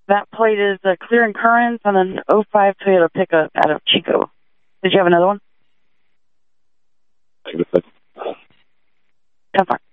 That plate is a Clear and Current on an '05 Toyota pickup out of Chico. Did you have another one? 10-4.